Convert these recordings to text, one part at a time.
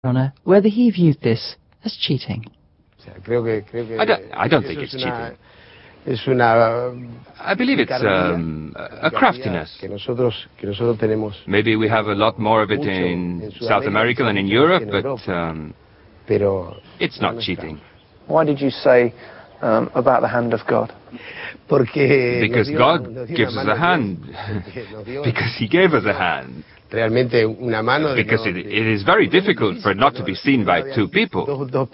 Maradona whether he viewed this as cheating. I don't think it's cheating. I believe it's a craftiness. Maybe we have a lot more of it in South America than in Europe, but it's not cheating. Why did you say about the hand of God? Because God gives us a hand. Because He gave us a hand. Because it is very difficult for it not to be seen by two people.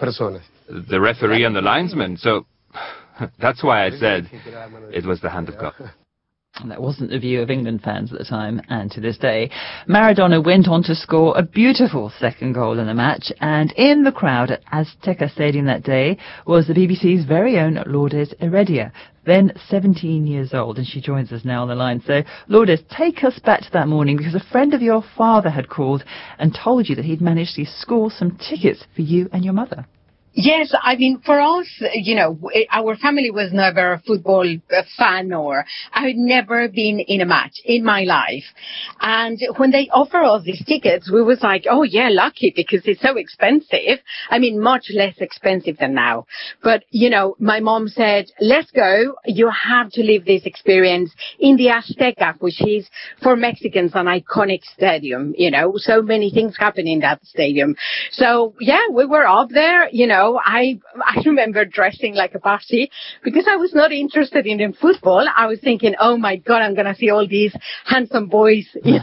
The referee and the linesman. So that's why I said it was the hand of God. And that wasn't the view of England fans at the time, and to this day. Maradona went on to score a beautiful second goal in the match, and in the crowd at Azteca Stadium that day was the BBC's very own Lourdes Heredia, then 17 years old, and she joins us now on the line. So, Lourdes, take us back to that morning, because a friend of your father had called and told you that he'd managed to score some tickets for you and your mother. Yes, I mean, for us, our family was never a football fan, or I had never been in a match in my life. And when they offered us these tickets, we was like, oh yeah, lucky, because it's so expensive. I mean, much less expensive than now. But, my mom said, let's go. You have to live this experience in the Azteca, which is for Mexicans an iconic stadium, so many things happen in that stadium. So yeah, we were up there, I remember dressing like a party because I was not interested in football. I was thinking, oh my God, I'm going to see all these handsome boys,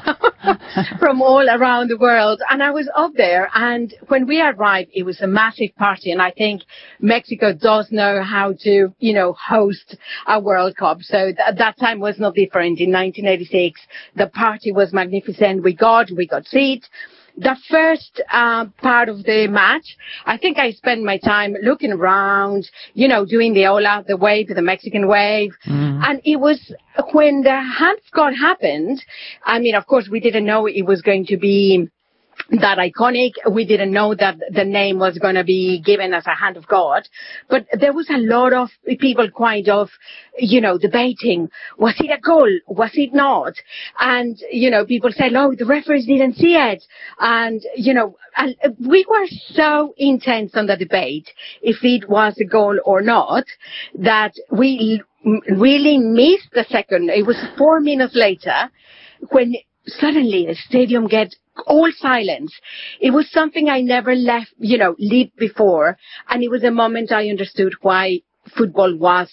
from all around the world. And I was up there, and when we arrived, it was a massive party. And I think Mexico does know how to, host a World Cup. So that time was not different. In 1986, the party was magnificent. We got seats. The first part of the match, I think I spent my time looking around, doing the hola, the wave, the Mexican wave. Mm. And it was when the hand of God happened. I mean, of course, we didn't know it was going to be that iconic. We didn't know that the name was going to be given as a hand of God. But there was a lot of people kind of, debating, was it a goal? Was it not? And, people said, oh, the referees didn't see it. And, and we were so intense on the debate, if it was a goal or not, that we really missed the second. It was 4 minutes later when suddenly the stadium gets all silence. It was something I never lived before. And it was a moment I understood why football was,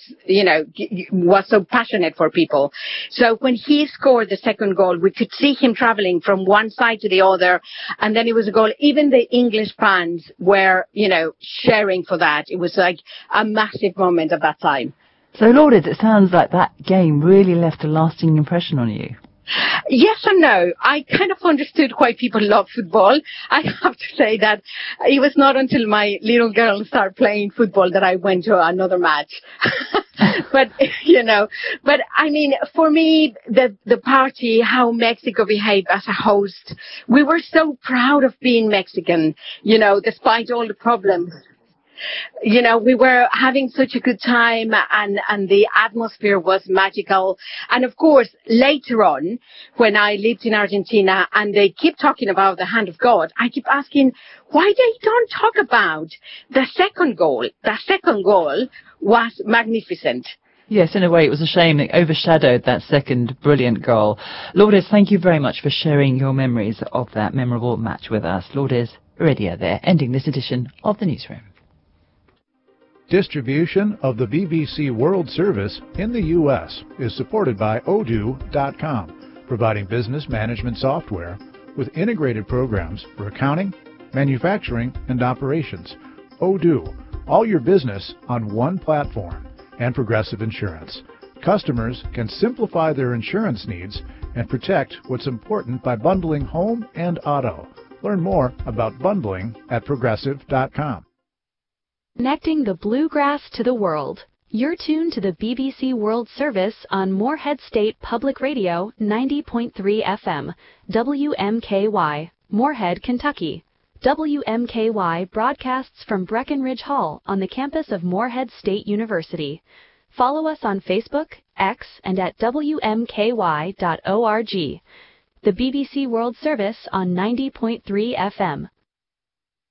was so passionate for people. So when he scored the second goal, we could see him traveling from one side to the other. And then it was a goal. Even the English fans were, cheering for that. It was like a massive moment at that time. So, Lourdes, it sounds like that game really left a lasting impression on you. Yes and no. I kind of understood why people love football. I have to say that it was not until my little girl started playing football that I went to another match. But I mean, for me, the party, how Mexico behaved as a host, we were so proud of being Mexican, despite all the problems. We were having such a good time, and the atmosphere was magical. And of course, later on, when I lived in Argentina and they keep talking about the hand of God, I keep asking why they don't talk about the second goal. The second goal was magnificent. Yes, in a way, it was a shame it overshadowed that second brilliant goal. Lourdes, thank you very much for sharing your memories of that memorable match with us. Lourdes Heredia there, ending this edition of the Newsroom. Distribution of the BBC World Service in the U.S. is supported by Odoo.com, providing business management software with integrated programs for accounting, manufacturing, and operations. Odoo, all your business on one platform, and Progressive Insurance. Customers can simplify their insurance needs and protect what's important by bundling home and auto. Learn more about bundling at Progressive.com. Connecting the bluegrass to the world. You're tuned to the BBC World Service on Morehead State Public Radio 90.3 FM, WMKY, Morehead, Kentucky. WMKY broadcasts from Breckenridge Hall on the campus of Morehead State University. Follow us on Facebook, X, and at WMKY.org. The BBC World Service on 90.3 FM.